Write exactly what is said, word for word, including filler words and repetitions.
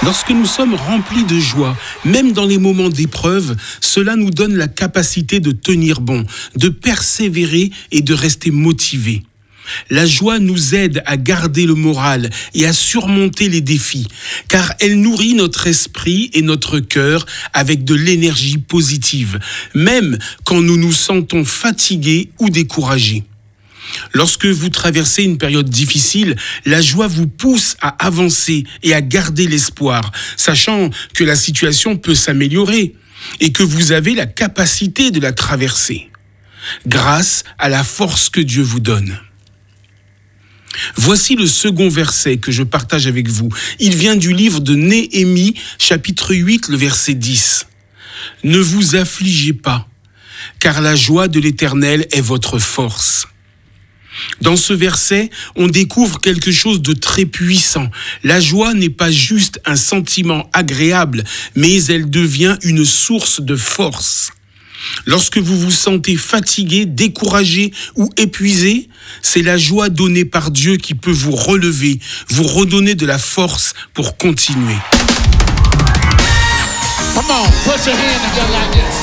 Lorsque nous sommes remplis de joie, même dans les moments d'épreuve, cela nous donne la capacité de tenir bon, de persévérer et de rester motivés. La joie nous aide à garder le moral et à surmonter les défis, car elle nourrit notre esprit et notre cœur avec de l'énergie positive, même quand nous nous sentons fatigués ou découragés. Lorsque vous traversez une période difficile, la joie vous pousse à avancer et à garder l'espoir, sachant que la situation peut s'améliorer et que vous avez la capacité de la traverser, grâce à la force que Dieu vous donne. Voici le second verset que je partage avec vous. Il vient du livre de Néhémie, chapitre huit, le verset dix. « Ne vous affligez pas, car la joie de l'Éternel est votre force. » Dans ce verset, on découvre quelque chose de très puissant. La joie n'est pas juste un sentiment agréable, mais elle devient une source de force. Lorsque vous vous sentez fatigué, découragé ou épuisé, c'est la joie donnée par Dieu qui peut vous relever, vous redonner de la force pour continuer. Come on, put your hand together like this.